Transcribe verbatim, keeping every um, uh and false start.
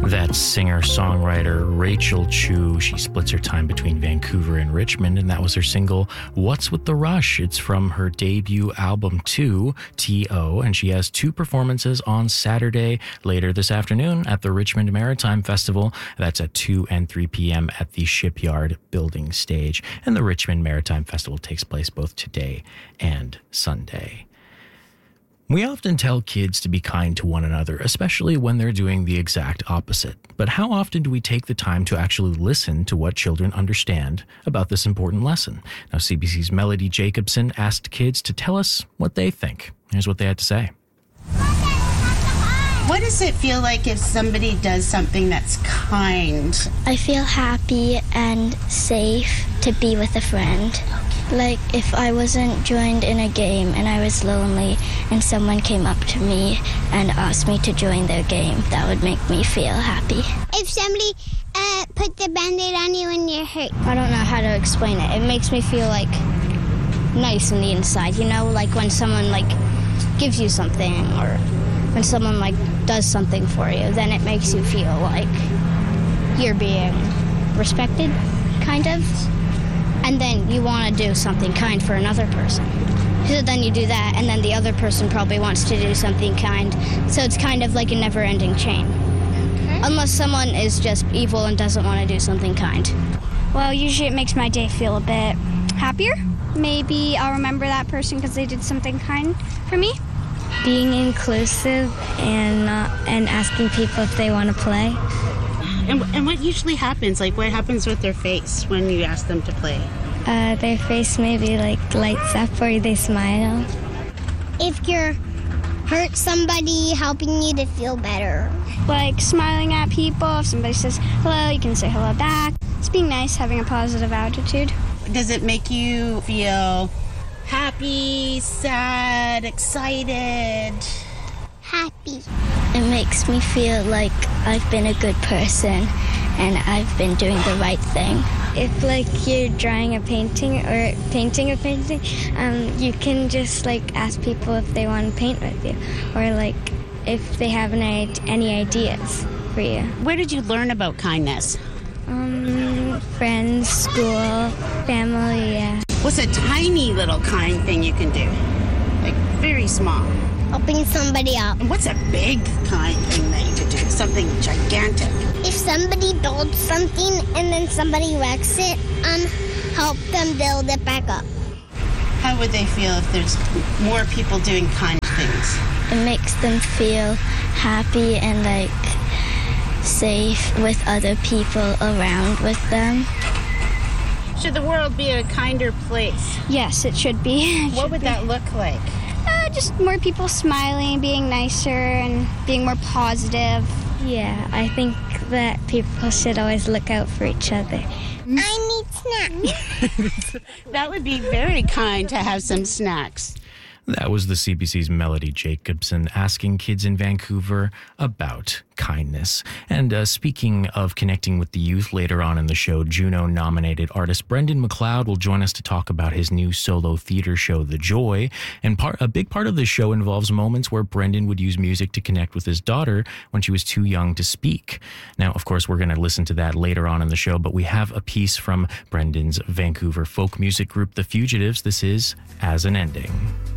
That's singer-songwriter Rachel Chu. She splits her time between Vancouver and Richmond, and that was her single, What's With the Rush? It's from her debut album, two, T O, and she has two performances on Saturday later this afternoon at the Richmond Maritime Festival. That's at two and three p.m. at the Shipyard Building Stage. And the Richmond Maritime Festival takes place both today and Sunday. We often tell kids to be kind to one another, especially when they're doing the exact opposite. But how often do we take the time to actually listen to what children understand about this important lesson? Now, C B C's Melody Jacobson asked kids to tell us what they think. Here's what they had to say. What does it feel like if somebody does something that's kind? I feel happy and safe to be with a friend. Like if I wasn't joined in a game and I was lonely and someone came up to me and asked me to join their game, that would make me feel happy. If somebody uh, put the Band-Aid on you when you're hurt. I don't know how to explain it. It makes me feel like nice on the inside, you know, like when someone like gives you something or when someone like does something for you, then it makes you feel like you're being respected, kind of. And then you want to do something kind for another person. So then you do that, and then the other person probably wants to do something kind. So it's kind of like a never-ending chain. Okay. Unless someone is just evil and doesn't want to do something kind. Well, usually it makes my day feel a bit happier. Maybe I'll remember that person because they did something kind for me. Being inclusive and uh, and asking people if they want to play. And, and what usually happens? Like, what happens with their face when you ask them to play? Uh, their face maybe like lights up or they smile. If you're hurt somebody, helping you to feel better. Like smiling at people. If somebody says hello, you can say hello back. It's being nice, having a positive attitude. Does it make you feel happy, sad, excited? Happy. It makes me feel like I've been a good person and I've been doing the right thing. If like you're drawing a painting or painting a painting, um, you can just like ask people if they want to paint with you or like if they have any, any ideas for you. Where did you learn about kindness? Um, friends, school, family, yeah. What's a tiny little kind thing you can do? Like very small. Helping somebody up. And what's a big kind thing that you could do? Something gigantic. If somebody builds something and then somebody wrecks it, um, help them build it back up. How would they feel if there's more people doing kind things? It makes them feel happy and like safe with other people around with them. Should the world be a kinder place? Yes, it should be. It what should would be. that look like? Uh, just more people smiling, being nicer, and being more positive. Yeah, I think that people should always look out for each other. I need snacks. That would be very kind to have some snacks. That was the C B C's Melody Jacobson asking kids in Vancouver about kindness. And uh, speaking of connecting with the youth, later on in the show, Juno-nominated artist Brendan McLeod will join us to talk about his new solo theater show, The Joy. And part, a big part of the show involves moments where Brendan would use music to connect with his daughter when she was too young to speak. Now, of course, we're going to listen to that later on in the show, but we have a piece from Brendan's Vancouver folk music group, The Fugitives. This is As an Ending.